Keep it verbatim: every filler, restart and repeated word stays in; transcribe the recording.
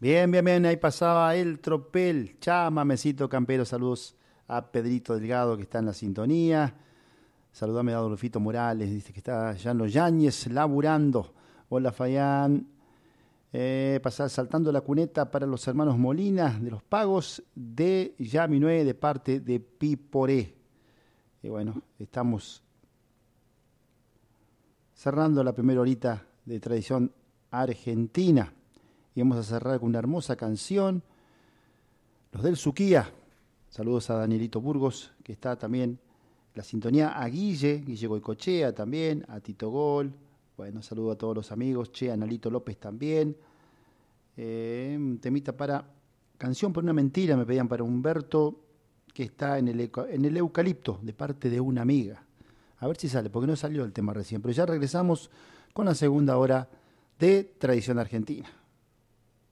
Bien, bien, bien, ahí pasaba el tropel. Chama, mesito campero, saludos a Pedrito Delgado que está en la sintonía. Saludame a Adolfito Morales, dice que está allá en los Yañez laburando. Hola Fayán. Eh, pasar saltando la cuneta para los hermanos Molina de los Pagos de Yaminué de parte de Piporé. Y bueno, estamos cerrando la primera horita de tradición argentina. Y vamos a cerrar con una hermosa canción, los del Suquía. Saludos a Danielito Burgos, que está también en la sintonía, a Guille, Guille Goicochea también, a Tito Gol. Bueno, saludo a todos los amigos, che, a Nalito López también. Eh, un temita para, canción por una mentira, me pedían para Humberto, que está en el, en el eucalipto, de parte de una amiga. A ver si sale, porque no salió el tema recién, pero ya regresamos con la segunda hora de Tradición Argentina.